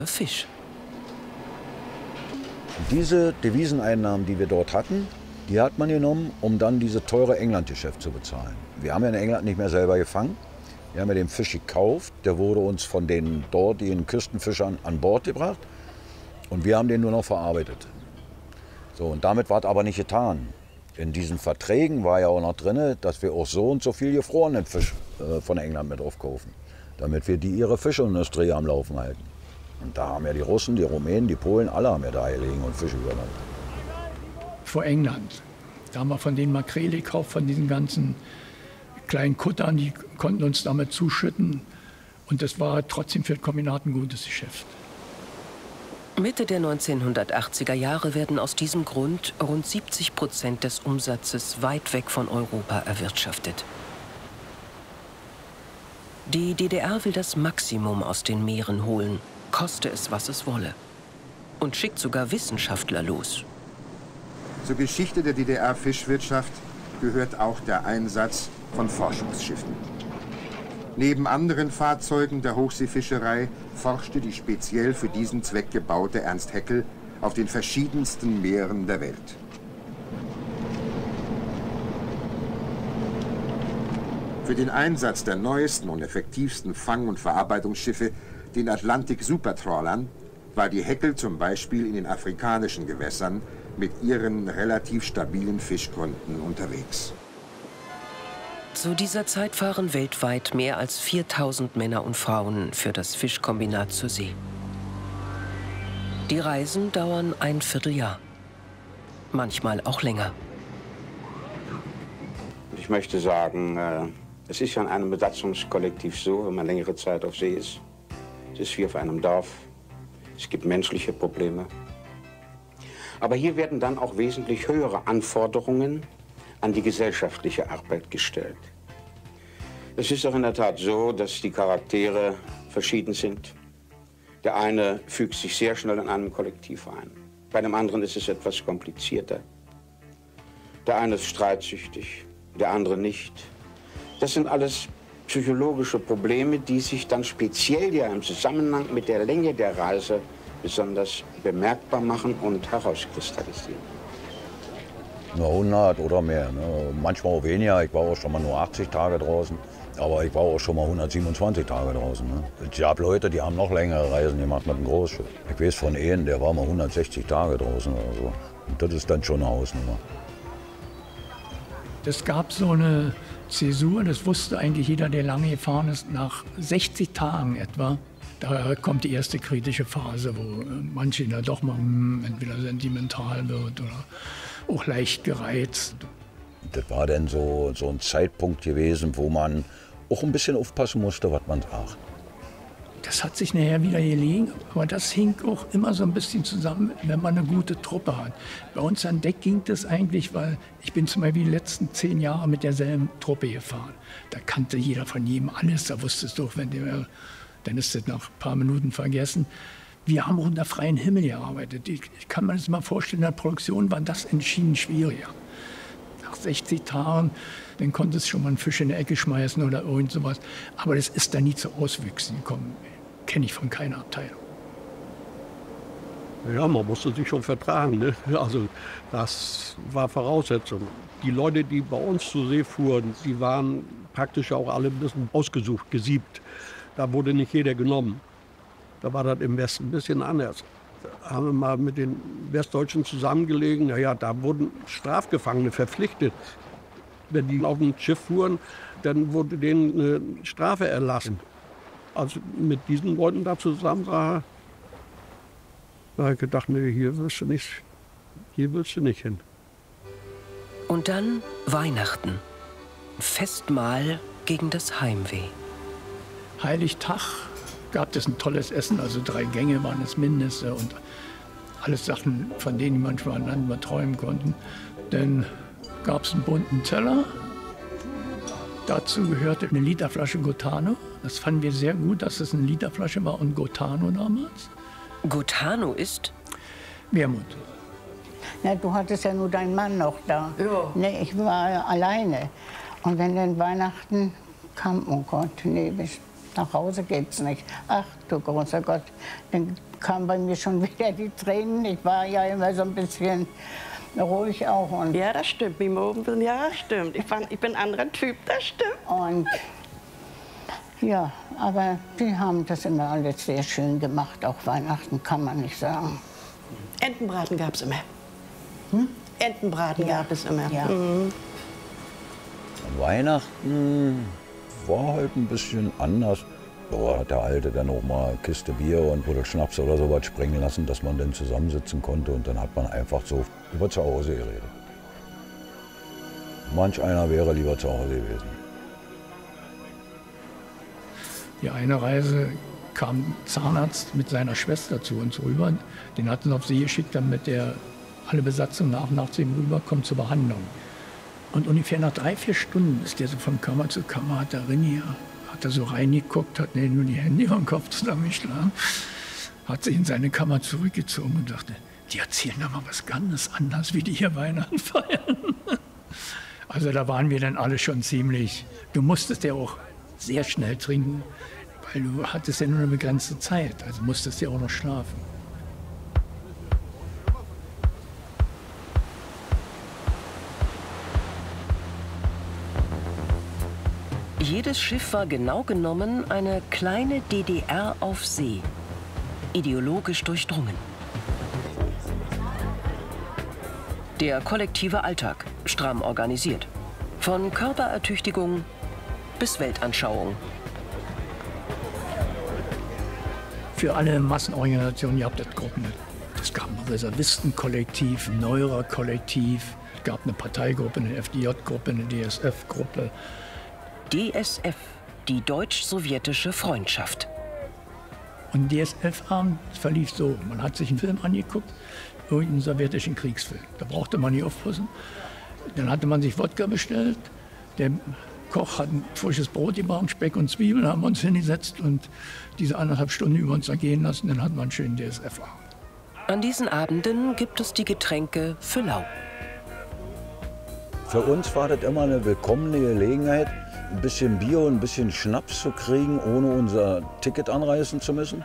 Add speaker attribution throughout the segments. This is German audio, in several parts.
Speaker 1: Fisch.
Speaker 2: Diese Deviseneinnahmen, die wir dort hatten, die hat man genommen, um dann dieses teure England-Geschäft zu bezahlen. Wir haben ja in England nicht mehr selber gefangen. Wir haben ja den Fisch gekauft. Der wurde uns von den dortigen Küstenfischern an Bord gebracht. Und wir haben den nur noch verarbeitet. So, und damit war es aber nicht getan. In diesen Verträgen war ja auch noch drin, dass wir auch so und so viel gefrorenen Fisch von England mit aufkaufen. Damit wir ihre Fischindustrie am Laufen halten. Und da haben ja die Russen, die Rumänen, die Polen, alle haben ja da gelegen und Fische übernommen.
Speaker 3: Vor England. Da haben wir von denen Makrele gekauft, von diesen ganzen kleinen Kuttern, die konnten uns damit zuschütten. Und das war trotzdem für das Kombinat ein gutes Geschäft.
Speaker 1: Mitte der 1980er Jahre werden aus diesem Grund rund 70% des Umsatzes weit weg von Europa erwirtschaftet. Die DDR will das Maximum aus den Meeren holen, koste es, was es wolle. Und schickt sogar Wissenschaftler los.
Speaker 4: Zur Geschichte der DDR-Fischwirtschaft gehört auch der Einsatz von Forschungsschiffen. Neben anderen Fahrzeugen der Hochseefischerei forschte die speziell für diesen Zweck gebaute Ernst Haeckel auf den verschiedensten Meeren der Welt. Für den Einsatz der neuesten und effektivsten Fang- und Verarbeitungsschiffe, den Atlantik-Supertrawlern, war die Haeckel zum Beispiel in den afrikanischen Gewässern mit ihren relativ stabilen Fischgründen unterwegs.
Speaker 1: Zu dieser Zeit fahren weltweit mehr als 4000 Männer und Frauen für das Fischkombinat zur See. Die Reisen dauern ein Vierteljahr, manchmal auch länger.
Speaker 5: Ich möchte sagen, es ist ja in einem Besatzungskollektiv so, wenn man längere Zeit auf See ist. Es ist wie auf einem Dorf. Es gibt menschliche Probleme. Aber hier werden dann auch wesentlich höhere Anforderungen an die gesellschaftliche Arbeit gestellt. Es ist auch in der Tat so, dass die Charaktere verschieden sind. Der eine fügt sich sehr schnell in einem Kollektiv ein. Bei dem anderen ist es etwas komplizierter. Der eine ist streitsüchtig, der andere nicht. Das sind alles psychologische Probleme, die sich dann speziell ja im Zusammenhang mit der Länge der Reise besonders bemerkbar machen und herauskristallisieren.
Speaker 2: Nur 100 oder mehr, ne? Manchmal auch weniger. Ich war auch schon mal nur 80 Tage draußen, aber ich war auch schon mal 127 Tage draußen. Ne? Ich habe Leute, die haben noch längere Reisen gemacht mit einem Großschiff. Ich weiß von einem, der war mal 160 Tage draußen oder so. Und das ist dann schon eine Hausnummer.
Speaker 3: Es gab so eine Zäsur, das wusste eigentlich jeder, der lange gefahren ist, nach 60 Tagen etwa. Da kommt die erste kritische Phase, wo manche da doch mal entweder sentimental wird oder auch leicht gereizt.
Speaker 2: Das war dann so ein Zeitpunkt gewesen, wo man auch ein bisschen aufpassen musste, was man sagt.
Speaker 3: Das hat sich nachher wieder gelegen, aber das hing auch immer so ein bisschen zusammen, wenn man eine gute Truppe hat. Bei uns an Deck ging das eigentlich, weil ich bin zum Beispiel die letzten 10 Jahre mit derselben Truppe gefahren. Da kannte jeder von jedem alles, da wusstest du, dann ist das nach ein paar Minuten vergessen. Wir haben auch unter freiem Himmel gearbeitet. Ich kann mir das mal vorstellen, in der Produktion war das entschieden schwieriger. Nach 60 Tagen, dann konntest du schon mal einen Fisch in die Ecke schmeißen oder irgend sowas. Aber das ist da nie zu Auswüchsen gekommen. Kenne ich von keiner Abteilung.
Speaker 6: Ja, man musste sich schon vertragen, ne? Also das war Voraussetzung. Die Leute, die bei uns zur See fuhren, die waren praktisch auch alle ein bisschen ausgesucht, gesiebt. Da wurde nicht jeder genommen. Da war das im Westen ein bisschen anders. Da haben wir mal mit den Westdeutschen zusammengelegen. Ja, da wurden Strafgefangene verpflichtet. Wenn die auf dem Schiff fuhren, dann wurde denen eine Strafe erlassen. Also mit diesen Leuten da zusammen, da habe ich gedacht, nee, hier willst du nicht hin.
Speaker 1: Und dann Weihnachten. Festmahl gegen das Heimweh.
Speaker 3: Heiligtag gab es ein tolles Essen, also 3 Gänge waren das Mindeste und alles Sachen, von denen die manchmal einander träumen konnten. Dann gab es einen bunten Teller. Dazu gehörte eine Literflasche Gotano. Das fanden wir sehr gut, dass es eine Literflasche war und Gotano damals.
Speaker 1: Gotano ist?
Speaker 3: Wermut.
Speaker 7: Na, du hattest ja nur deinen Mann noch da.
Speaker 1: Ja.
Speaker 7: Nee, ich war alleine. Und wenn dann Weihnachten kam, oh Gott, nee, bis nach Hause geht's nicht. Ach du großer Gott, dann kamen bei mir schon wieder die Tränen. Ich war ja immer so ein bisschen ruhig auch. Und
Speaker 8: ja, das stimmt. Mit oben, ja, stimmt. Ich bin ein anderer Typ, das stimmt.
Speaker 7: Und ja, aber die haben das immer alles sehr schön gemacht. Auch Weihnachten kann man nicht sagen.
Speaker 8: Entenbraten gab es immer.
Speaker 7: Hm?
Speaker 8: Entenbraten
Speaker 7: Ja.
Speaker 8: gab es immer.
Speaker 7: Ja.
Speaker 8: Mhm.
Speaker 2: Weihnachten war halt ein bisschen anders. Da hat der Alte dann auch mal eine Kiste Bier und ein Buddel Schnaps oder so was springen lassen, dass man dann zusammensitzen konnte. Und dann hat man einfach so über zu Hause geredet. Manch einer wäre lieber zu Hause gewesen.
Speaker 3: Die eine Reise kam ein Zahnarzt mit seiner Schwester zu uns rüber. Den hatten sie auf See geschickt, damit alle Besatzung nach zu ihm rüberkommt zur Behandlung. Und ungefähr nach 3-4 Stunden ist der so von Kammer zu Kammer, hat er so reingeguckt, hat nur die Hände über den Kopf zusammengeschlagen, hat sich in seine Kammer zurückgezogen und dachte, die erzählen doch mal was ganz anderes, wie die hier Weihnachten feiern. Also da waren wir dann alle schon ziemlich, du musstest ja auch sehr schnell trinken, weil du hattest ja nur eine begrenzte Zeit, also musstest ja auch noch schlafen.
Speaker 1: Jedes Schiff war genau genommen eine kleine DDR auf See, ideologisch durchdrungen. Der kollektive Alltag, stramm organisiert. Von Körperertüchtigung bis Weltanschauung.
Speaker 3: Für alle Massenorganisationen gab es Gruppen. Es gab ein Reservistenkollektiv, ein Neuerer-Kollektiv, es gab eine Parteigruppe, eine FDJ-Gruppe, eine DSF-Gruppe.
Speaker 1: DSF, die deutsch-sowjetische Freundschaft.
Speaker 3: Und DSF-Abend verlief so, man hat sich einen Film angeguckt, irgendeinen sowjetischen Kriegsfilm. Da brauchte man nicht aufpassen. Dann hatte man sich Wodka bestellt, der Koch hat ein frisches Brot gebracht, Speck und Zwiebeln, haben wir uns hingesetzt und diese 1,5 Stunden über uns ergehen lassen, dann hatten wir einen schönen DSF-Abend.
Speaker 1: An diesen Abenden gibt es die Getränke für lau.
Speaker 2: Für uns war das immer eine willkommene Gelegenheit, ein bisschen Bier und ein bisschen Schnaps zu kriegen, ohne unser Ticket anreißen zu müssen.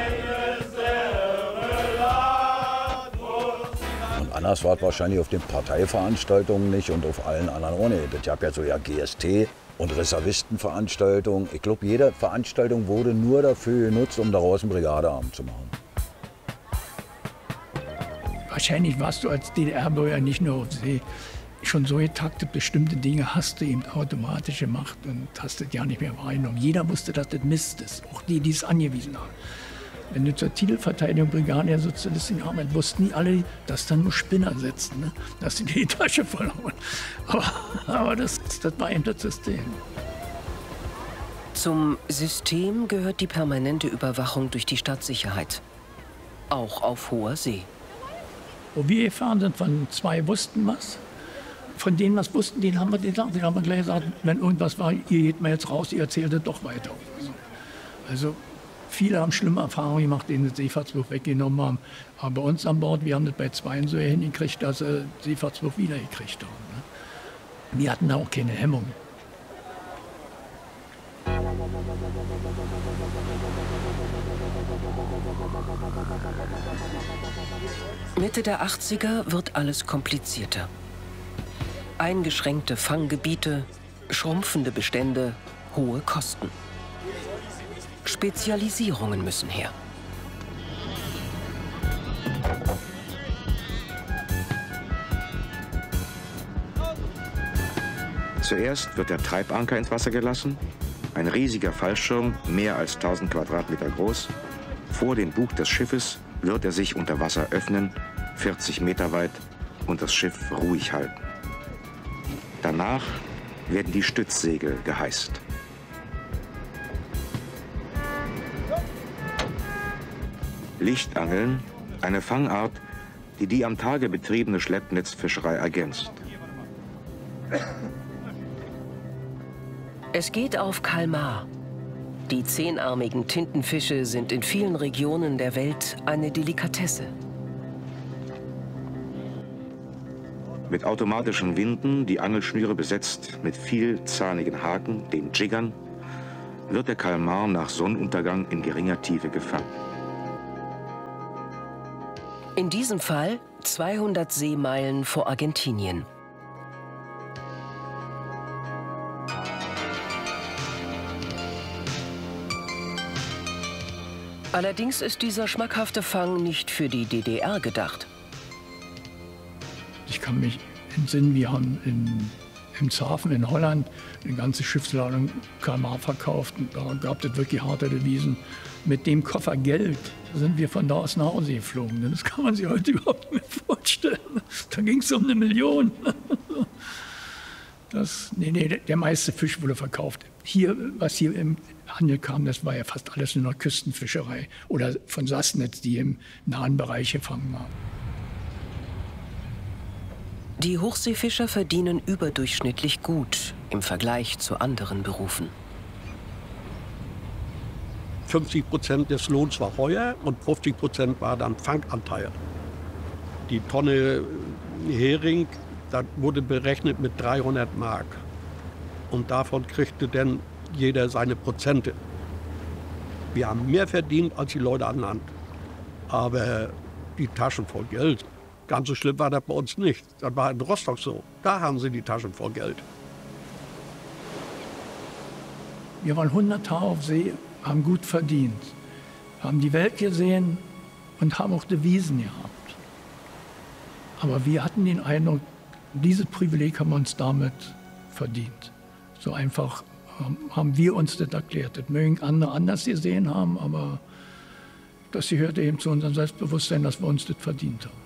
Speaker 2: Und anders war es wahrscheinlich auf den Parteiveranstaltungen nicht und auf allen anderen auch nicht. Es gab ja so GST und Reservistenveranstaltungen. Ich glaube, jede Veranstaltung wurde nur dafür genutzt, um daraus einen Brigadeabend zu machen.
Speaker 3: Wahrscheinlich warst du als DDR-Bürger nicht nur auf See schon so getaktet, bestimmte Dinge hast du eben automatisch gemacht und hast das ja nicht mehr wahrgenommen. Jeder wusste, dass das Mist ist, auch die, die es angewiesen haben. Wenn du zur Titelverteidigung Brigade der Sozialisten arbeitest, wussten nie alle, dass da nur Spinner sitzen, ne? Dass sie die Tasche voll haben. Aber das war eben das System.
Speaker 1: Zum System gehört die permanente Überwachung durch die Stadtsicherheit. Auch auf hoher See.
Speaker 3: Wo wir gefahren sind, von 2 wussten was. Von denen was wussten, denen haben wir gesagt. Den haben wir gleich gesagt, wenn irgendwas war, ihr geht mal jetzt raus, ihr erzählt es doch weiter. Also viele haben schlimme Erfahrungen gemacht, denen das Seefahrtsbuch weggenommen haben. Aber bei uns an Bord, wir haben das bei 2 so hingekriegt, dass sie das Seefahrtsbuch wiedergekriegt haben. Ne? Wir hatten da auch keine Hemmung.
Speaker 1: Mitte der 80er wird alles komplizierter. Eingeschränkte Fanggebiete, schrumpfende Bestände, hohe Kosten. Spezialisierungen müssen her.
Speaker 5: Zuerst wird der Treibanker ins Wasser gelassen, ein riesiger Fallschirm, mehr als 1000 Quadratmeter groß. Vor dem Bug des Schiffes wird er sich unter Wasser öffnen, 40 Meter weit, und das Schiff ruhig halten. Danach werden die Stützsegel geheißt. Lichtangeln, eine Fangart, die die am Tage betriebene Schleppnetzfischerei ergänzt.
Speaker 1: Es geht auf Kalmar. Die 10-armigen Tintenfische sind in vielen Regionen der Welt eine Delikatesse.
Speaker 5: Mit automatischen Winden, die Angelschnüre besetzt mit vielzahnigen Haken, den Jiggern, wird der Kalmar nach Sonnenuntergang in geringer Tiefe gefangen.
Speaker 1: In diesem Fall 200 Seemeilen vor Argentinien. Allerdings ist dieser schmackhafte Fang nicht für die DDR gedacht.
Speaker 3: Ich kann mich entsinnen, wir haben im Hafen in Holland eine ganze Schiffsladung Kalmar verkauft. Und da gab es wirklich harte Devisen. Mit dem Koffer Geld sind wir von da aus nach Hause geflogen. Das kann man sich heute überhaupt nicht mehr vorstellen. Da ging es um 1 Million. Der meiste Fisch wurde verkauft. Hier, was hier im Handel kam, das war ja fast alles nur noch Küstenfischerei oder von Sassnitz, die im nahen Bereich gefangen haben.
Speaker 1: Die Hochseefischer verdienen überdurchschnittlich gut im Vergleich zu anderen Berufen.
Speaker 6: 50% des Lohns war Heuer und 50% war dann Fanganteil. Die Tonne Hering, das wurde berechnet mit 300 Mark. Und davon kriegte dann jeder seine Prozente. Wir haben mehr verdient als die Leute an Land. Aber die Taschen voll Geld. Ganz so schlimm war das bei uns nicht. Das war in Rostock so. Da haben sie die Taschen voll Geld.
Speaker 3: Wir waren 100 Tage auf See, haben gut verdient, haben die Welt gesehen und haben auch Devisen gehabt. Aber wir hatten den Eindruck, dieses Privileg haben wir uns damit verdient. So einfach haben wir uns das erklärt. Das mögen andere anders gesehen haben, aber das gehörte eben zu unserem Selbstbewusstsein, dass wir uns das verdient haben.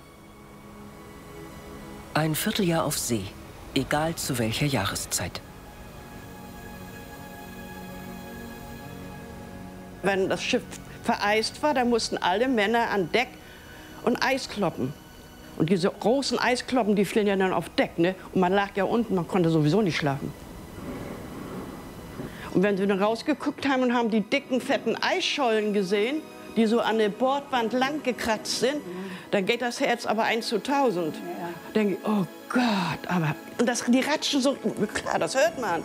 Speaker 1: Ein Vierteljahr auf See, egal zu welcher Jahreszeit.
Speaker 8: Wenn das Schiff vereist war, dann mussten alle Männer an Deck und Eis kloppen. Und diese großen Eiskloppen, die fielen ja dann auf Deck, ne? Und man lag ja unten, man konnte sowieso nicht schlafen. Und wenn wir dann rausgeguckt haben und haben die dicken, fetten Eisschollen gesehen, die so an der Bordwand lang gekratzt sind, dann geht das Herz aber 1 zu 1000. Ja. Denke ich, oh Gott, aber und die ratschen so, klar, das hört man.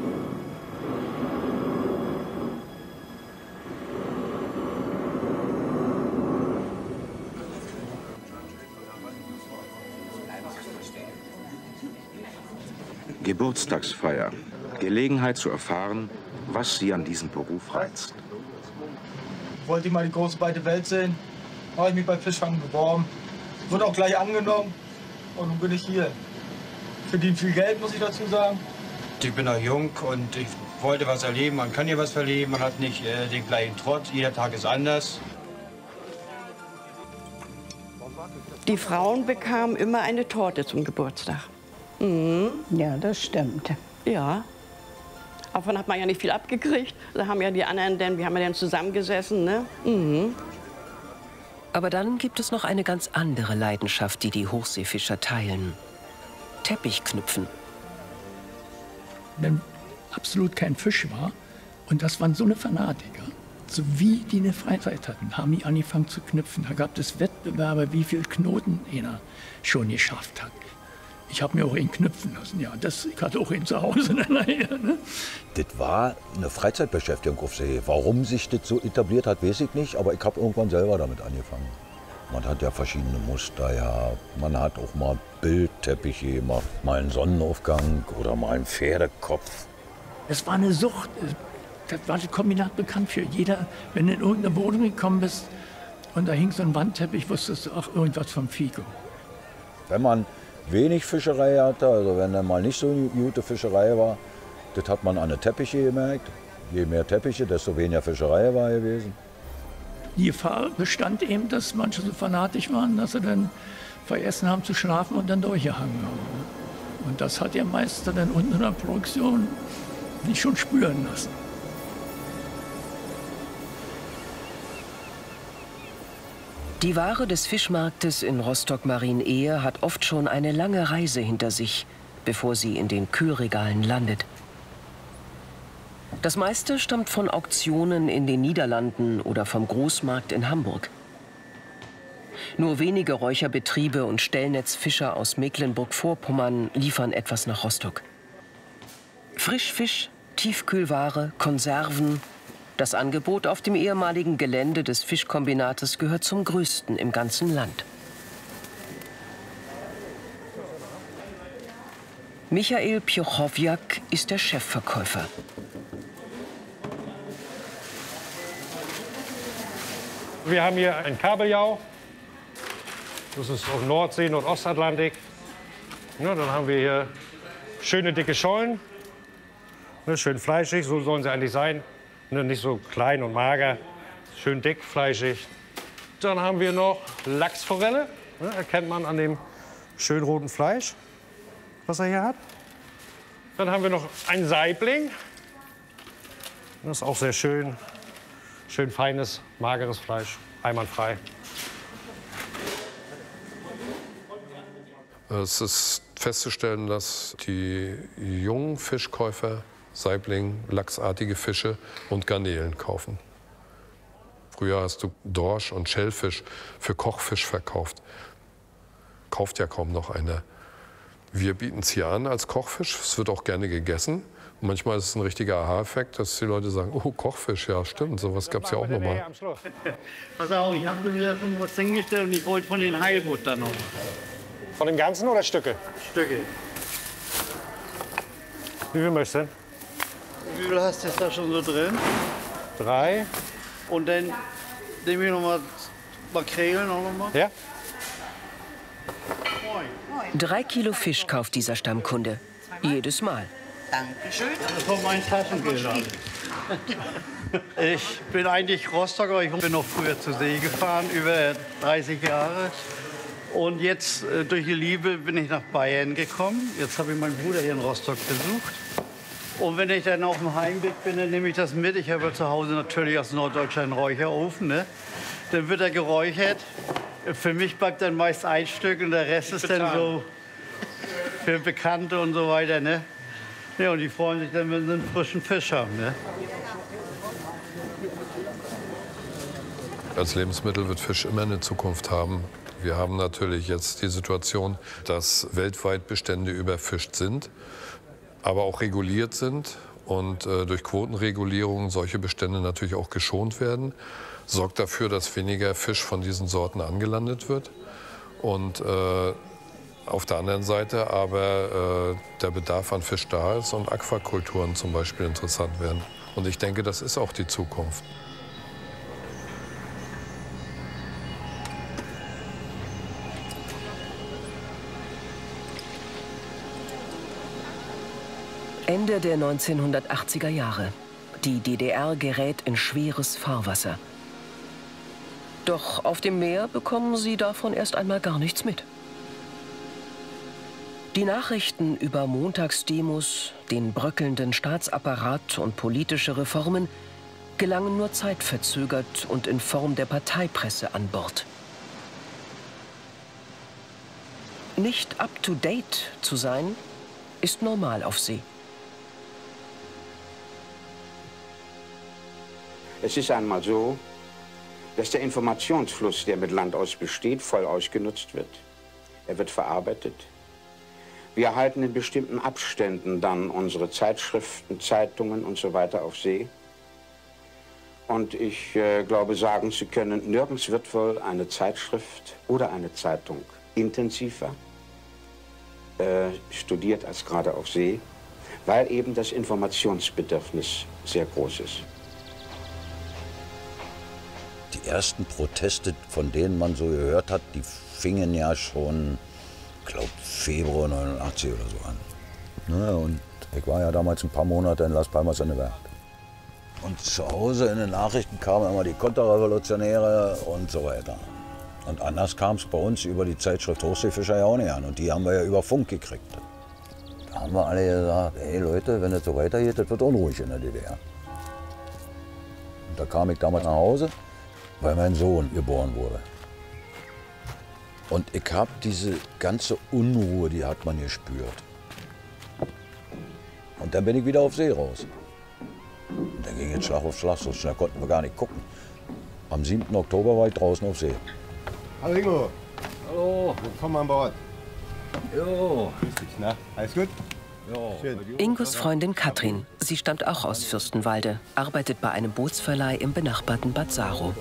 Speaker 5: Geburtstagsfeier. Gelegenheit zu erfahren, was Sie an diesem Beruf reizt.
Speaker 9: Wollte ich mal die große weite Welt sehen, habe ich mich bei Fischfang beworben. Wurde auch gleich angenommen und nun bin ich hier. Verdiene viel Geld, muss ich dazu sagen.
Speaker 10: Ich bin noch jung und ich wollte was erleben. Man kann ja was verleben, man hat nicht den gleichen Trott. Jeder Tag ist anders.
Speaker 8: Die Frauen bekamen immer eine Torte zum Geburtstag. Mhm.
Speaker 7: Ja, das stimmt.
Speaker 8: Ja. Davon hat man ja nicht viel abgekriegt. Da haben ja die anderen, wir haben ja dann zusammengesessen, ne? Mhm.
Speaker 1: Aber dann gibt es noch eine ganz andere Leidenschaft, die die Hochseefischer teilen. Teppichknüpfen.
Speaker 3: Wenn absolut kein Fisch war, und das waren so eine Fanatiker, so wie die eine Freizeit hatten, haben die angefangen zu knüpfen. Da gab es Wettbewerbe, wie viel Knoten einer schon geschafft hat. Ich habe mir auch ihn knüpfen lassen, ja. Ich hatte auch ihn zu Hause. Ne?
Speaker 2: Das war eine Freizeitbeschäftigung auf See. Warum sich das so etabliert hat, weiß ich nicht. Aber ich habe irgendwann selber damit angefangen. Man hat ja verschiedene Muster, ja. Man hat auch mal Bildteppiche gemacht, mal einen Sonnenaufgang oder mal einen Pferdekopf.
Speaker 3: Es war eine Sucht. Das war das Kombinat bekannt für jeder. Wenn du in irgendeine Wohnung gekommen bist und da hing so ein Wandteppich, wusstest du, ach, irgendwas vom Fico.
Speaker 2: Wenn man wenig Fischerei hatte, also wenn da mal nicht so eine gute Fischerei war, das hat man an den Teppiche gemerkt. Je mehr Teppiche, desto weniger Fischerei war gewesen.
Speaker 3: Die Gefahr bestand eben, dass manche so fanatisch waren, dass sie dann vergessen haben zu schlafen und dann durchgehangen haben. Und das hat der Meister dann unten in der Produktion nicht schon spüren lassen.
Speaker 1: Die Ware des Fischmarktes in Rostock-Marienehe hat oft schon eine lange Reise hinter sich, bevor sie in den Kühlregalen landet. Das meiste stammt von Auktionen in den Niederlanden oder vom Großmarkt in Hamburg. Nur wenige Räucherbetriebe und Stellnetzfischer aus Mecklenburg-Vorpommern liefern etwas nach Rostock. Frischfisch, Tiefkühlware, Konserven. Das Angebot auf dem ehemaligen Gelände des Fischkombinates gehört zum größten im ganzen Land. Michael Piochowiak ist der Chefverkäufer.
Speaker 11: Wir haben hier ein Kabeljau. Das ist auf Nordsee, Nordostatlantik. Ja, dann haben wir hier schöne dicke Schollen. Ne, schön fleischig, so sollen sie eigentlich sein. Ne, nicht so klein und mager, schön dick, fleischig. Dann haben wir noch Lachsforelle. Ne, erkennt man an dem schön roten Fleisch, was er hier hat. Dann haben wir noch einen Saibling. Das ist auch sehr schön. Schön feines, mageres Fleisch, einwandfrei.
Speaker 12: Es ist festzustellen, dass die jungen Fischkäufer Saibling, lachsartige Fische und Garnelen kaufen. Früher hast du Dorsch und Schellfisch für Kochfisch verkauft. Kauft ja kaum noch einer. Wir bieten es hier an als Kochfisch. Es wird auch gerne gegessen. Und manchmal ist es ein richtiger Aha-Effekt, dass die Leute sagen, oh, Kochfisch, ja stimmt, sowas gab es ja auch noch mal.
Speaker 13: Pass auf, ich habe mir was hingestellt und ich wollte von den Heilbutter noch.
Speaker 11: Von dem Ganzen oder Stücke?
Speaker 13: Stücke.
Speaker 11: Wie viel möchtest du?
Speaker 13: Wie viel hast du jetzt da schon so drin?
Speaker 11: 3.
Speaker 13: Und dann nehme ich noch mal Makrelen auch noch mal.
Speaker 11: Ja.
Speaker 1: 3 Kilo Fisch kauft dieser Stammkunde. Jedes Mal.
Speaker 13: Dankeschön. Das ist von meinen Taschengeldern. Ich bin eigentlich Rostocker. Ich bin noch früher zur See gefahren, über 30 Jahre. Und jetzt, durch die Liebe, bin ich nach Bayern gekommen. Jetzt habe ich meinen Bruder hier in Rostock besucht. Und wenn ich dann auf dem Heimweg bin, dann nehme ich das mit. Ich habe zu Hause natürlich aus Norddeutschland einen Räucherofen. Ne? Dann wird er geräuchert. Für mich bleibt dann meist ein Stück und der Rest ist dann so für Bekannte und so weiter. Ne? Ja, und die freuen sich dann, wenn sie einen frischen Fisch haben. Ne?
Speaker 12: Als Lebensmittel wird Fisch immer eine Zukunft haben. Wir haben natürlich jetzt die Situation, dass weltweit Bestände überfischt sind, aber auch reguliert sind und durch Quotenregulierung solche Bestände natürlich auch geschont werden. Sorgt dafür, dass weniger Fisch von diesen Sorten angelandet wird. Und auf der anderen Seite aber der Bedarf an Fisch da ist und Aquakulturen zum Beispiel interessant werden. Und ich denke, das ist auch die Zukunft.
Speaker 1: Ende der 1980er Jahre. Die DDR gerät in schweres Fahrwasser. Doch auf dem Meer bekommen sie davon erst einmal gar nichts mit. Die Nachrichten über Montagsdemos, den bröckelnden Staatsapparat und politische Reformen gelangen nur zeitverzögert und in Form der Parteipresse an Bord. Nicht up-to-date zu sein, ist normal auf See.
Speaker 5: Es ist einmal so, dass der Informationsfluss, der mit Land aus besteht, voll ausgenutzt wird. Er wird verarbeitet. Wir erhalten in bestimmten Abständen dann unsere Zeitschriften, Zeitungen und so weiter auf See. Und ich glaube, sagen zu können, nirgends wird wohl eine Zeitschrift oder eine Zeitung intensiver studiert als gerade auf See, weil eben das Informationsbedürfnis sehr groß ist.
Speaker 2: Die ersten Proteste, von denen man so gehört hat, die fingen ja schon, ich glaube, Februar 89 oder so an. Ja, und ich war ja damals ein paar Monate in Las Palmas in der Werft. Und zu Hause in den Nachrichten kamen immer die Konterrevolutionäre und so weiter. Und anders kam es bei uns über die Zeitschrift Hochseefischer ja auch nicht an. Und die haben wir ja über Funk gekriegt. Da haben wir alle gesagt, hey Leute, wenn das so weitergeht, das wird unruhig in der DDR. Und da kam ich damals nach Hause, weil mein Sohn geboren wurde. Und ich habe diese ganze Unruhe, die hat man gespürt. Und dann bin ich wieder auf See raus. Und dann ging es Schlag auf Schlag, so schnell konnten wir gar nicht gucken. Am 7. Oktober war ich draußen auf See.
Speaker 14: Hallo Ingo. Hallo. Willkommen an Bord. Jo. Grüß dich, na? Alles gut? Ja.
Speaker 1: Ingos Freundin Katrin, sie stammt auch aus Fürstenwalde, arbeitet bei einem Bootsverleih im benachbarten Bad Saro.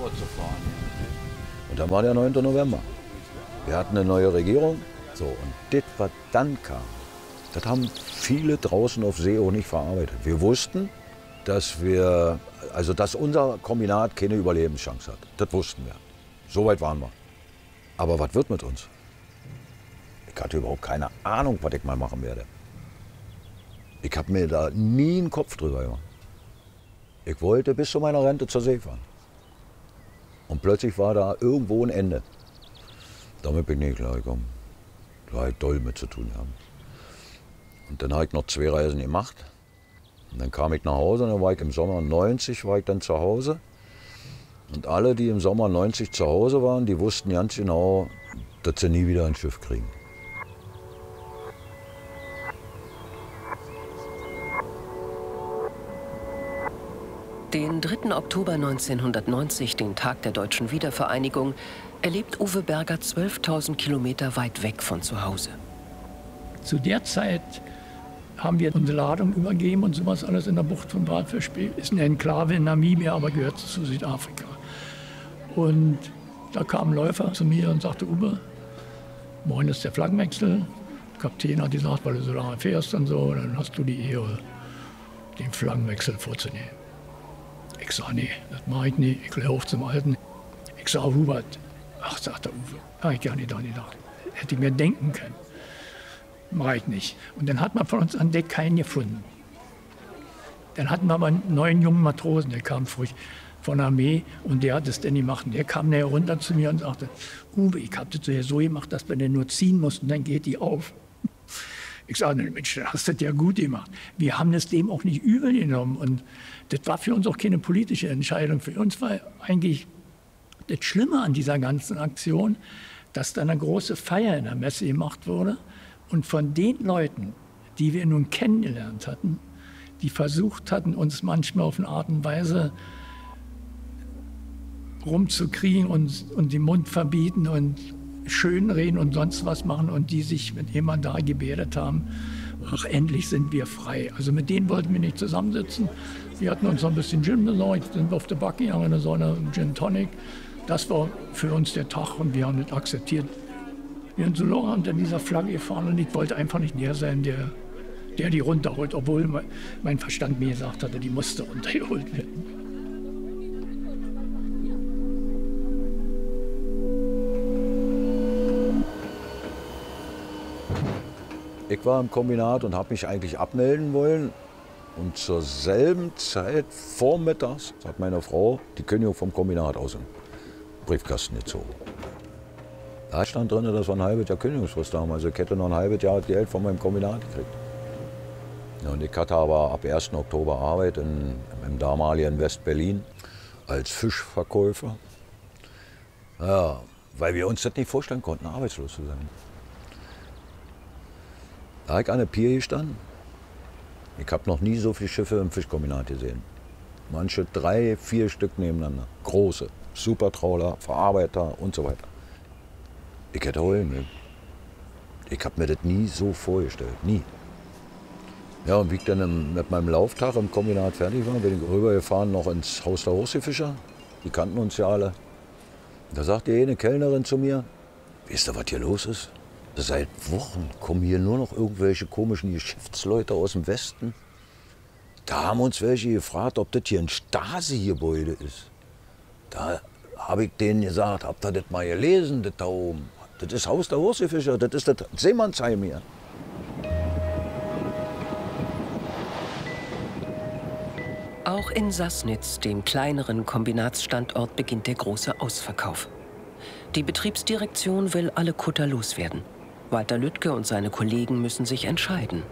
Speaker 2: Und dann war der 9. November. Wir hatten eine neue Regierung. So, und das, was dann kam, Das haben viele draußen auf See auch nicht verarbeitet. Wir wussten, dass unser Kombinat keine Überlebenschance hat. Das wussten wir. So weit waren wir. Aber was wird mit uns? Ich hatte überhaupt keine Ahnung, was ich mal machen werde. Ich habe mir da nie einen Kopf drüber gemacht. Ich wollte bis zu meiner Rente zur See fahren. Und plötzlich war da irgendwo ein Ende. Damit bin ich nicht klargekommen. Da habe ich doll mit zu tun haben. Und dann habe ich noch 2 Reisen gemacht. Und dann kam ich nach Hause und dann war ich im Sommer 90 war ich dann zu Hause. Und alle, die im Sommer 90 zu Hause waren, die wussten ganz genau, dass sie nie wieder ein Schiff kriegen.
Speaker 1: Den 3. Oktober 1990, den Tag der deutschen Wiedervereinigung, erlebt Uwe Berger 12.000 Kilometer weit weg von zu Hause.
Speaker 3: Zu der Zeit haben wir unsere Ladung übergeben und sowas alles in der Bucht von Walfischbeek. Ist eine Enklave in Namibia, aber gehört zu Südafrika. Und da kam ein Läufer zu mir und sagte, Uwe, morgen ist der Flaggenwechsel. Der Kapitän hat gesagt, weil du so lange fährst und so, dann hast du die Ehre, den Flaggenwechsel vorzunehmen. Ich sage, nee, das mache ich nicht, ich laufe zum Alten. Ich sage, Hubert, ach, sagt der Uwe, habe ich gar nicht gedacht. Hätte ich mir denken können. Mache ich nicht. Und dann hat man von uns an Deck keinen gefunden. Dann hatten wir aber einen neuen jungen Matrosen, der kam frisch von der Armee und der hat es dann gemacht. Und der kam näher runter zu mir und sagte, Uwe, ich habe das so gemacht, dass wir den nur ziehen mussten, dann geht die auf. Ich sage, Mensch, dann hast du das ja gut gemacht. Wir haben das dem auch nicht übel genommen. Und das war für uns auch keine politische Entscheidung. Für uns war eigentlich das Schlimme an dieser ganzen Aktion, dass da eine große Feier in der Messe gemacht wurde. Und von den Leuten, die wir nun kennengelernt hatten, die versucht hatten, uns manchmal auf eine Art und Weise rumzukriegen und den Mund verbieten und schönreden und sonst was machen und die sich mit jemand da gebärdet haben, ach, endlich sind wir frei. Also mit denen wollten wir nicht zusammensitzen. Wir hatten uns noch ein bisschen Gin besorgt, sind auf der Backe gegangen, eine so eine Gin Tonic. Das war für uns der Tag und wir haben das akzeptiert. Wir sind so lange unter dieser Flagge gefahren und ich wollte einfach nicht der sein, der die runterholt, obwohl mein Verstand mir gesagt hatte, die musste runtergeholt werden.
Speaker 2: Ich war im Kombinat und habe mich eigentlich abmelden wollen. Und zur selben Zeit, vormittags, hat meine Frau die Kündigung vom Kombinat aus dem Briefkasten gezogen. Da stand drin, dass wir ein halbes Jahr Kündigungsfrist haben. Also ich hätte noch ein halbes Jahr Geld von meinem Kombinat gekriegt. Ja, und ich hatte aber ab 1. Oktober Arbeit im damaligen West-Berlin als Fischverkäufer. Ja, weil wir uns das nicht vorstellen konnten, arbeitslos zu sein. Da habe ich an der Pier gestanden. Ich habe noch nie so viele Schiffe im Fischkombinat gesehen. Manche 3, 4 Stück nebeneinander. Große, Supertrawler, Verarbeiter und so weiter. Ich hätte heulen mögen. Ich habe mir das nie so vorgestellt, nie. Ja, und wie ich dann mit meinem Lauftag im Kombinat fertig war, bin ich rübergefahren noch ins Haus der Hochseefischer. Die kannten uns ja alle. Da sagte eine Kellnerin zu mir, weißt du, was hier los ist? Seit Wochen kommen hier nur noch irgendwelche komischen Geschäftsleute aus dem Westen. Da haben uns welche gefragt, ob das hier ein Stasi-Gebäude ist. Da habe ich denen gesagt, habt ihr das mal gelesen, das da oben? Das ist Haus der Hochseefischer, das ist das Seemannsheim hier.
Speaker 1: Auch in Sassnitz, dem kleineren Kombinatsstandort, beginnt der große Ausverkauf. Die Betriebsdirektion will alle Kutter loswerden. Walter Lüttke und seine Kollegen müssen sich entscheiden.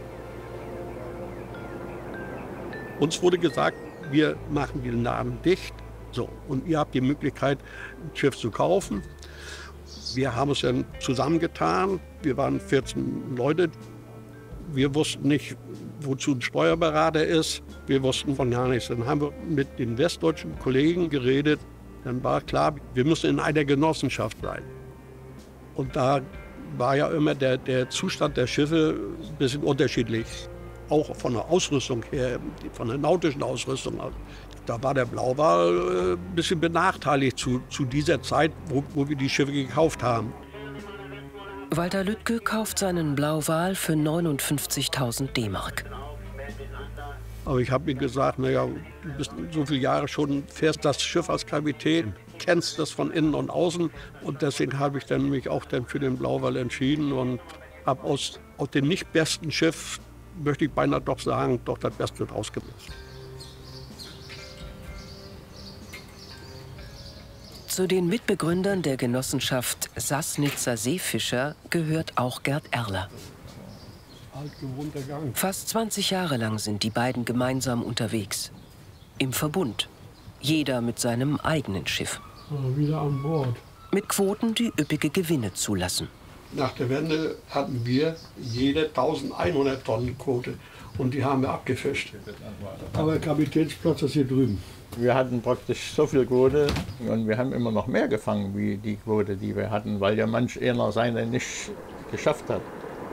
Speaker 6: Uns wurde gesagt, wir machen den Laden dicht. So, und ihr habt die Möglichkeit, ein Schiff zu kaufen. Wir haben es dann zusammengetan. Wir waren 14 Leute. Wir wussten nicht, wozu ein Steuerberater ist. Wir wussten von gar nichts. Dann haben wir mit den westdeutschen Kollegen geredet. Dann war klar, wir müssen in einer Genossenschaft sein. Und da war ja immer der Zustand der Schiffe ein bisschen unterschiedlich. Auch von der Ausrüstung her, von der nautischen Ausrüstung. Da war der Blauwal ein bisschen benachteiligt zu dieser Zeit, wo wir die Schiffe gekauft haben.
Speaker 1: Walter Lüttke kauft seinen Blauwal für 59.000 D-Mark.
Speaker 6: Aber ich habe mir gesagt, naja, du bist so viele Jahre schon, fährst das Schiff als Kapitän, kennst das von innen und außen. Und deswegen habe ich dann mich auch dann für den Blauwal entschieden und habe aus dem nicht besten Schiff, möchte ich beinahe doch sagen, doch das Beste draus gemacht.
Speaker 1: Zu den Mitbegründern der Genossenschaft Sassnitzer Seefischer gehört auch Gerd Erler.
Speaker 6: Altgewohnter Gang.
Speaker 1: Fast 20 Jahre lang sind die beiden gemeinsam unterwegs. Im Verbund. Jeder mit seinem eigenen Schiff.
Speaker 6: Wieder an Bord.
Speaker 1: Mit Quoten, die üppige Gewinne zulassen.
Speaker 6: Nach der Wende hatten wir jede 1100 Tonnen Quote. Und die haben wir abgefischt. Aber der Kapitänsplatz ist hier drüben.
Speaker 15: Wir hatten praktisch so viel Quote und wir haben immer noch mehr gefangen, wie die Quote, die wir hatten, weil ja manch einer seine nicht geschafft hat.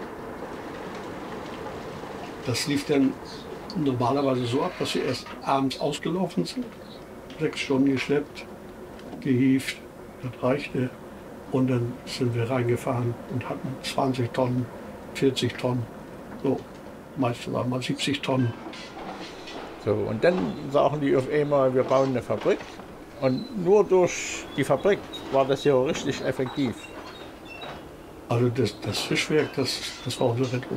Speaker 6: Das lief dann normalerweise so ab, dass wir erst abends ausgelaufen sind, 6 Stunden geschleppt, gehievt, das reichte. Und dann sind wir reingefahren und hatten 20 Tonnen, 40 Tonnen, so meistens mal 70 Tonnen.
Speaker 15: So, und dann sagen die auf einmal, wir bauen eine Fabrik. Und nur durch die Fabrik war das ja richtig effektiv.
Speaker 6: Also das Fischwerk, das war unser Rettung.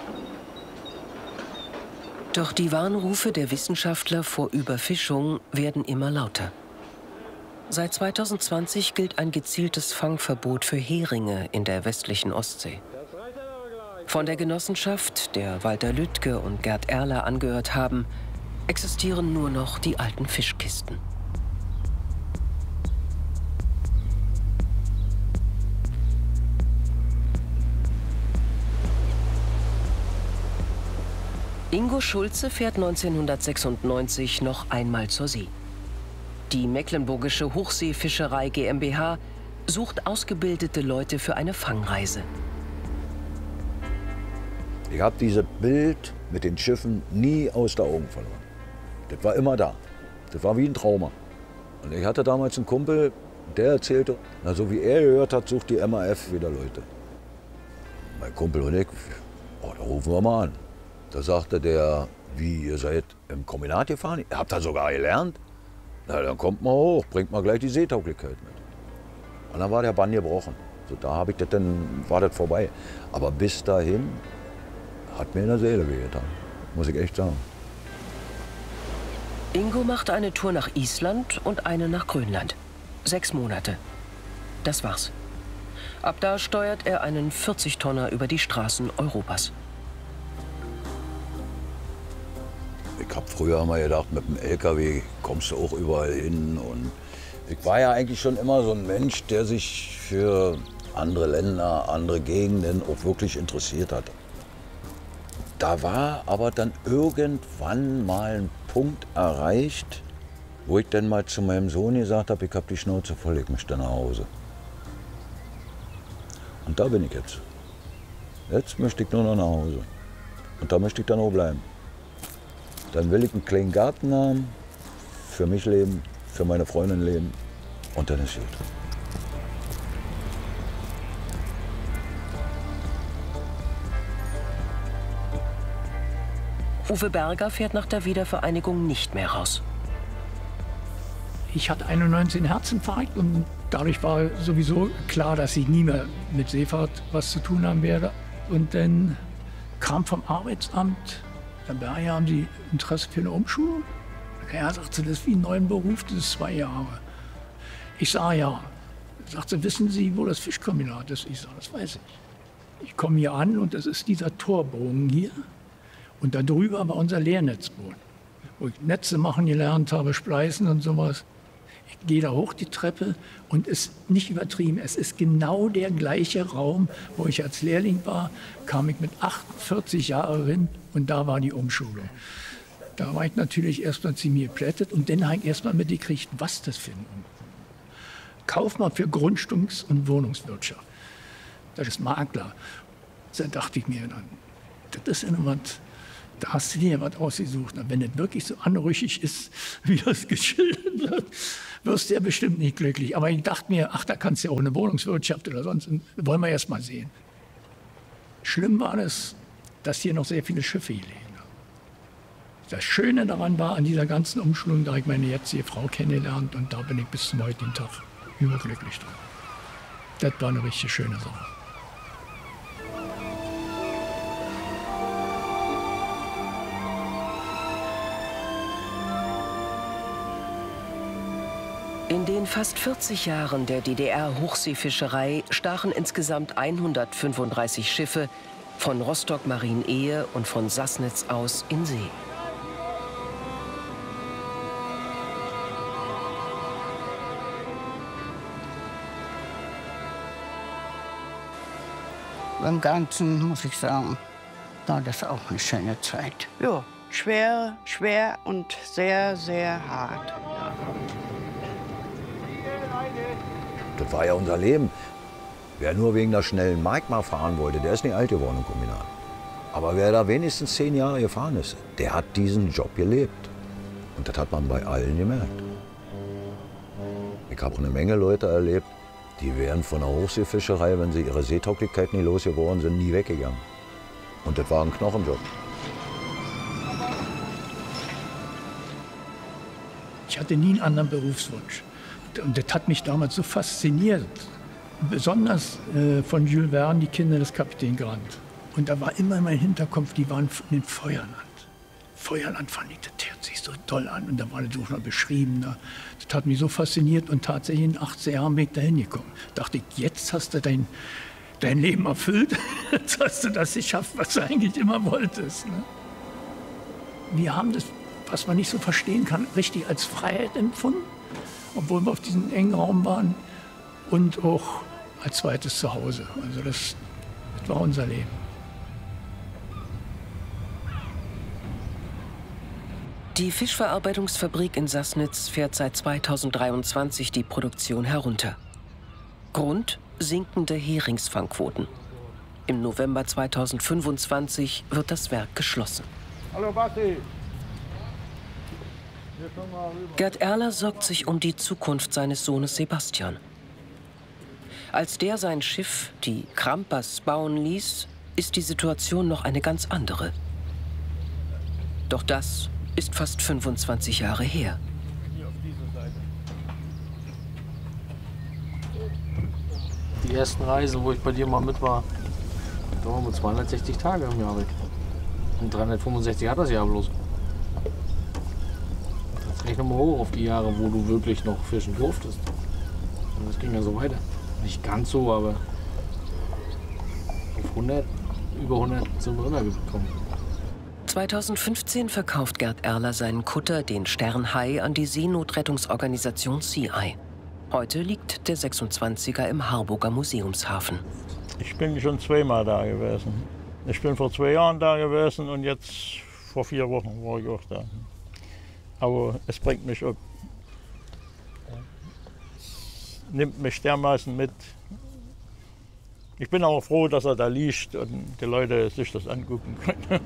Speaker 1: Doch die Warnrufe der Wissenschaftler vor Überfischung werden immer lauter. Seit 2020 gilt ein gezieltes Fangverbot für Heringe in der westlichen Ostsee. Von der Genossenschaft, der Walter Lüttke und Gerd Erler angehört haben, existieren nur noch die alten Fischkisten. Ingo Schulze fährt 1996 noch einmal zur See. Die Mecklenburgische Hochseefischerei GmbH sucht ausgebildete Leute für eine Fangreise.
Speaker 2: Ich habe dieses Bild mit den Schiffen nie aus den Augen verloren. Das war immer da. Das war wie ein Trauma. Und ich hatte damals einen Kumpel, der erzählte, na, so wie er gehört hat, sucht die MAF wieder Leute. Mein Kumpel und ich, oh, da rufen wir mal an. Da sagte der, wie, ihr seid im Kombinat gefahren? Ihr habt da sogar gelernt? Na, dann kommt mal hoch, bringt mal gleich die Seetauglichkeit mit. Und dann war der Bann gebrochen. So, da habe ich das dann, war das vorbei. Aber bis dahin hat mir in der Seele wehgetan, muss ich echt sagen.
Speaker 1: Ingo machte eine Tour nach Island und eine nach Grönland. 6 Monate. Das war's. Ab da steuert er einen 40-Tonner über die Straßen Europas.
Speaker 2: Ich habe früher mal gedacht, mit dem LKW kommst du auch überall hin. Und ich war ja eigentlich schon immer so ein Mensch, der sich für andere Länder, andere Gegenden auch wirklich interessiert hat. Da war aber dann irgendwann mal ein Punkt erreicht, wo ich dann mal zu meinem Sohn gesagt habe, ich habe die Schnauze voll, ich möchte nach Hause. Und da bin ich jetzt. Jetzt möchte ich nur noch nach Hause. Und da möchte ich dann auch bleiben. Dann will ich einen kleinen Garten haben, für mich leben, für meine Freundin leben und dann ist gut.
Speaker 1: Uwe Berger fährt nach der Wiedervereinigung nicht mehr raus.
Speaker 3: Ich hatte 91 einen Herzinfarkt und dadurch war sowieso klar, dass ich nie mehr mit Seefahrt was zu tun haben werde. Und dann kam vom Arbeitsamt, dabei haben Sie Interesse für eine Umschulung? Er sagte, das ist wie ein neuer Beruf, das ist 2 Jahre. Ich sage ja. Er sagte, wissen Sie, wo das Fischkombinat ist? Ich sage, das weiß ich. Ich komme hier an und das ist dieser Torbogen hier. Und da drüber war unser Leernetzboot, wo ich Netze machen gelernt habe, Spleißen und sowas. Ich gehe da hoch die Treppe und es ist nicht übertrieben. Es ist genau der gleiche Raum, wo ich als Lehrling war, kam ich mit 48 Jahren hin und da war die Umschulung. Da war ich natürlich erstmal ziemlich geplättet und dann habe ich erstmal mitgekriegt, was das für ein Kaufmann für Grundstücks- und Wohnungswirtschaft. Das ist Makler. Da dachte ich mir dann, das ist ja was. Da hast du dir was ausgesucht. Und wenn das wirklich so anrüchig ist, wie das geschildert wird, wirst du ja bestimmt nicht glücklich. Aber ich dachte mir, ach, da kannst du ja auch eine Wohnungswirtschaft oder sonst. Wollen wir erst mal sehen. Schlimm war es, dass hier noch sehr viele Schiffe gelegen haben. Das Schöne daran war, an dieser ganzen Umschulung, da ich meine jetzige Frau kennengelernt und da bin ich bis zum heutigen Tag überglücklich dran. Das war eine richtig schöne Sache.
Speaker 1: In den fast 40 Jahren der DDR-Hochseefischerei stachen insgesamt 135 Schiffe von Rostock-Marienehe und von Sassnitz aus in See.
Speaker 7: Im Ganzen muss ich sagen, war das auch eine schöne Zeit.
Speaker 8: Ja, schwer und sehr, sehr hart.
Speaker 2: Das war ja unser Leben. Wer nur wegen der schnellen Mark mal fahren wollte, der ist nicht alt geworden im Kombinat. Aber wer da wenigstens 10 Jahre gefahren ist, der hat diesen Job gelebt. Und das hat man bei allen gemerkt. Ich habe eine Menge Leute erlebt, die wären von der Hochseefischerei, wenn sie ihre Seetauglichkeit nicht losgeworden sind, nie weggegangen. Und das war ein Knochenjob.
Speaker 3: Ich hatte nie einen anderen Berufswunsch. Und das hat mich damals so fasziniert. Besonders von Jules Verne, die Kinder des Kapitän Grant. Und da war immer in meinem Hinterkopf, die waren in Feuerland. Feuerland fand ich, das hört sich so toll an. Und da war das auch noch beschrieben. Das hat mich so fasziniert und tatsächlich in 18 Jahren bin ich da hingekommen. Dachte ich, jetzt hast du dein Leben erfüllt. Jetzt hast du das geschafft, was du eigentlich immer wolltest. Ne? Wir haben das, was man nicht so verstehen kann, richtig als Freiheit empfunden. Obwohl wir auf diesem engen Raum waren und auch als zweites Zuhause. Also das war unser Leben.
Speaker 1: Die Fischverarbeitungsfabrik in Sassnitz fährt seit 2023 die Produktion herunter. Grund: sinkende Heringsfangquoten. Im November 2025 wird das Werk geschlossen.
Speaker 15: Hallo Basti.
Speaker 1: Gerd Erler sorgt sich um die Zukunft seines Sohnes Sebastian. Als der sein Schiff, die Krampas, bauen ließ, ist die Situation noch eine ganz andere. Doch das ist fast 25 Jahre her.
Speaker 16: Die ersten Reisen, wo ich bei dir mal mit war, da waren wir 260 Tage im Jahr weg. Und 365 hat das Jahr bloß. Rechne mal hoch auf die Jahre, wo du wirklich noch fischen durftest. Und das ging ja so weiter. Nicht ganz so, aber auf 100, über 100 sind wir immer gekommen.
Speaker 1: 2015 verkauft Gerd Erler seinen Kutter, den Sternhai, an die Seenotrettungsorganisation CI. Heute liegt der 26er im Harburger Museumshafen.
Speaker 15: Ich bin schon zweimal da gewesen. Ich bin vor 2 Jahren da gewesen und jetzt vor 4 Wochen war ich auch da. Aber es bringt mich auch, nimmt mich dermaßen mit. Ich bin auch froh, dass er da liegt und die Leute sich das angucken können.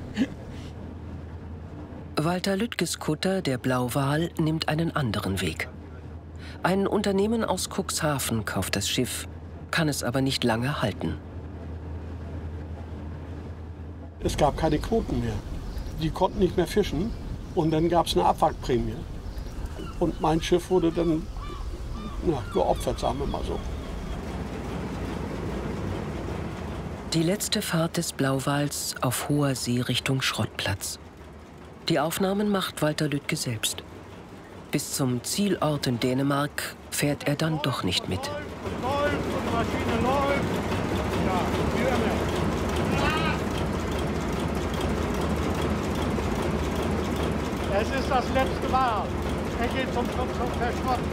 Speaker 1: Walter Lüttges Kutter, der Blauwal, nimmt einen anderen Weg. Ein Unternehmen aus Cuxhaven kauft das Schiff, kann es aber nicht lange halten.
Speaker 17: Es gab keine Quoten mehr. Die konnten nicht mehr fischen und dann gab es eine Abwrackprämie. Und mein Schiff wurde dann geopfert, sagen wir mal so.
Speaker 1: Die letzte Fahrt des Blauwals auf hoher See Richtung Schrottplatz. Die Aufnahmen macht Walter Lüttke selbst. Bis zum Zielort in Dänemark fährt er dann doch nicht mit.
Speaker 18: Es ist das letzte Mal. Er geht zum Verschrotten.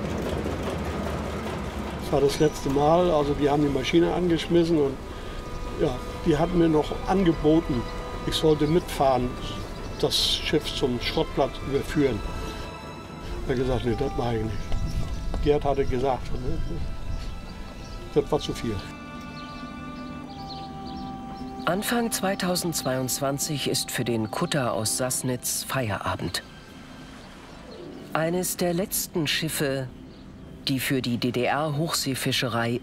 Speaker 17: Das war das letzte Mal. Also die haben die Maschine angeschmissen und ja, die hatten mir noch angeboten, ich sollte mitfahren, das Schiff zum Schrottplatz überführen. Ich habe gesagt, nee, das mache ich nicht. Gerd hatte gesagt, das war zu viel.
Speaker 1: Anfang 2022 ist für den Kutter aus Sassnitz Feierabend. Eines der letzten Schiffe, die für die DDR-Hochseefischerei